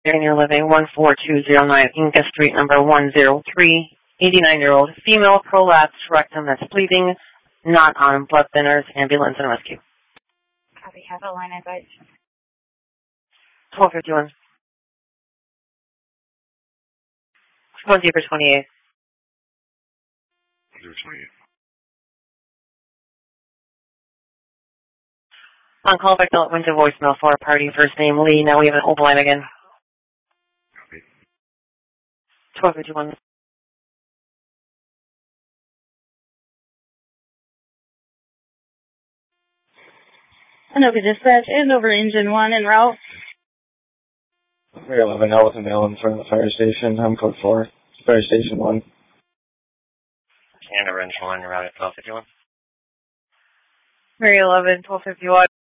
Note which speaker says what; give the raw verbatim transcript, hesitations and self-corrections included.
Speaker 1: And you're living one four two zero nine Inca Street, number one zero three, eighty-nine-year-old female, prolapse rectum that's bleeding, not on blood thinners, ambulance and rescue.
Speaker 2: Copy, have a line advice.
Speaker 1: twelve fifty-one. One deeper twenty-eight.
Speaker 3: Deeper twenty-eight.
Speaker 1: On call back, went to voicemail for a party, first name Lee. Now we have an open line again.
Speaker 3: Copy.
Speaker 1: twelve fifty-one.
Speaker 2: Anoka Dispatch, Andover Engine one en route.
Speaker 4: three eleven, now with a mail in front of the fire station. I'm code four. Fire station one.
Speaker 5: Andover Engine one en route at twelve fifty-one.
Speaker 1: three eleven, twelve fifty-one.